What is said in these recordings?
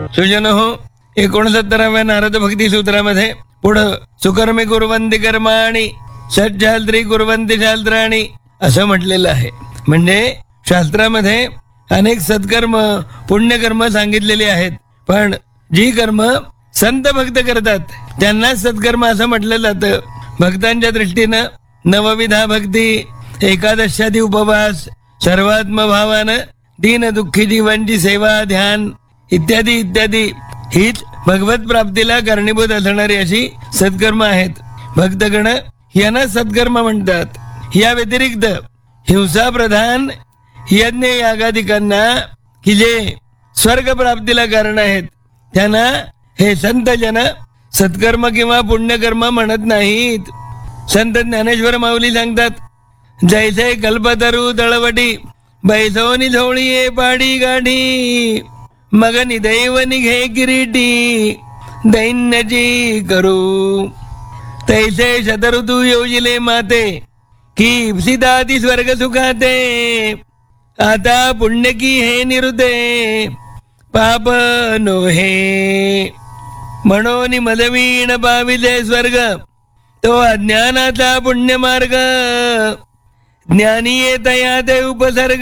सुजनो 69व्या नारद भक्ती सूत्रामध्ये पुढं सुकर्मी कुर्वन्ति कर्माणि षट्शास्त्री कुर्वन्ति शास्त्राणि असं म्हटलेलं आहे. म्हणजे शास्त्रामध्ये अनेक सत्कर्म पुण्यकर्म सांगितलेली आहेत, पण जी कर्म संत भक्त करतात त्यांनाच सत्कर्म असं म्हटलं जातं. भक्तांच्या दृष्टीनं नवविधा भक्ती, एकादशादी उपवास, सर्वात्मभावानं दीन दुःखी जीवांची सेवा, ध्यान इत्यादी इत्यादी हीच भगवत प्राप्तीला कारणीभूत असणारी अशी सत्कर्म आहेत. भक्तगण यांना सत्कर्म म्हणतात. या व्यतिरिक्त हिंसा प्रधान यज्ञ यागादिकांना की जे स्वर्ग प्राप्तीला कारण आहेत त्यांना हे संत जन सत्कर्म किंवा पुण्यकर्म म्हणत नाहीत. संत ज्ञानेश्वर माऊली सांगतात, जैसे कल्पतरू तळवटी बैसोनी झोळी पाडी गाठी मग निदैव निघे किरीटी दैन्याची करू तैसे शतऋतू योजिले माते की इप्सिताती स्वर्ग सुखाते आता पुण्य की हे निरुते पाप नो हे म्हणून मदवीण पाविले स्वर्ग तो अज्ञानाचा पुण्य मार्ग ज्ञानी येतया ते उपसर्ग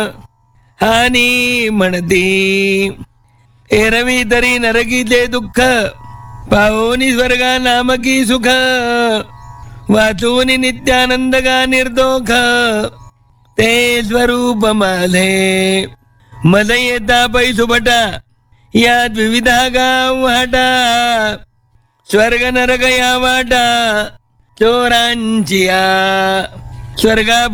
हानी म्हणती एरवी तरी नरकीचे दुःख पाहोनी स्वर्गा नामकी सुख वाचून नित्यानंद गा निर्दोख ते स्वरूप माझे मज येता पैसुभटा यात विविधा गाव हाटा स्वर्ग नरक या वाटा चोरांची स्वर्गा